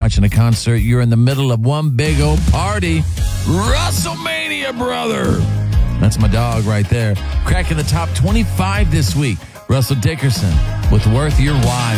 watching a concert. You're in the middle of one big old party. WrestleMania, brother. That's my dog right there. Cracking the top 25 this week. Russell Dickerson with Worth Your While.